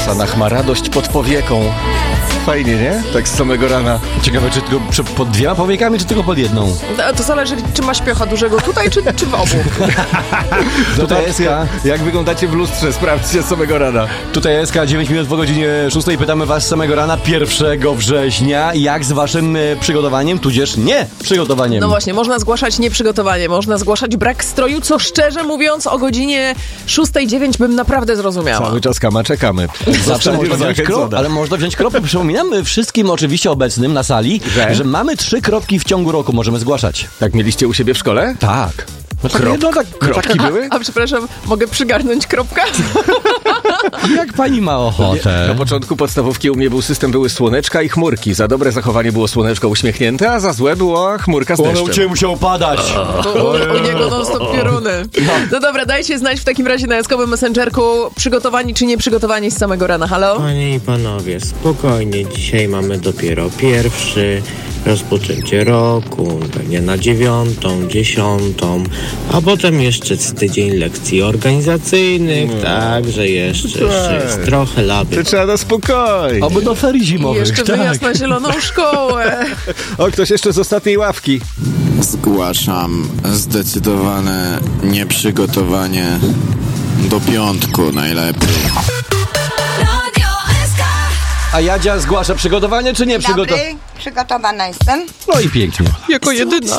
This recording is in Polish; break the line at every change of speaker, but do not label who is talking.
Sanach ma radość pod powieką. Fajnie, nie? Tak z samego rana.
Ciekawe, czy tylko pod dwiema powiekami, czy tylko pod jedną?
To zależy, czy ma śpiocha dużego tutaj, czy w obu.
Tutaj SK.
Jak wyglądacie w lustrze? Sprawdźcie z samego rana.
Tutaj SK, 9 minut po godzinie 6. Pytamy was z samego rana, 1 września. Jak z waszym przygotowaniem, tudzież nie przygotowaniem?
No właśnie, można zgłaszać nieprzygotowanie, można zgłaszać brak stroju, co szczerze mówiąc o godzinie 6:09 bym naprawdę zrozumiała.
Cały czas czekamy.
Zawsze można wziąć
zachęcona.
ale można wziąć kropę. Przypominam wszystkim oczywiście obecnym na sali, że mamy 3 kropki w ciągu roku, możemy zgłaszać.
Tak mieliście u siebie w szkole?
Tak. No
Kropki były?
A przepraszam, mogę przygarnąć kropkę?
Jak pani ma ochotę.
Na początku podstawówki u mnie był system, były słoneczka i chmurki. Za dobre zachowanie było słoneczko uśmiechnięte, a za złe była chmurka z deszczem.
musiał padać.
U niego non-stop pioruny. No dobra, dajcie znać w takim razie na jaskowym messengerku, przygotowani czy nieprzygotowani z samego rana. Halo?
Panie i panowie, spokojnie, dzisiaj mamy dopiero pierwszy, rozpoczęcie roku, pewnie na 9., 10., a potem jeszcze z tydzień lekcji organizacyjnych, także jeszcze jest trochę laby.
To trzeba na spokojnie.
Oby do ferii
I
zimowych.
jeszcze wyjazd na zieloną szkołę.
O, ktoś jeszcze z ostatniej ławki.
Zgłaszam zdecydowane nieprzygotowanie do piątku najlepiej.
A Jadzia zgłasza przygotowanie czy nie przygotowanie?
Dobry, przygotowana jestem.
No i pięknie.
Jako jedyna.